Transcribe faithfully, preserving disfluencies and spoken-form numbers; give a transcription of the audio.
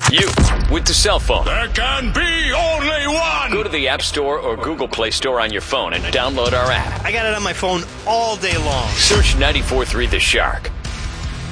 You, with the cell phone. There can be only one! Go to the App Store or Google Play Store on your phone and download our app. I got it on my phone all day long. Search ninety-four point three The Shark.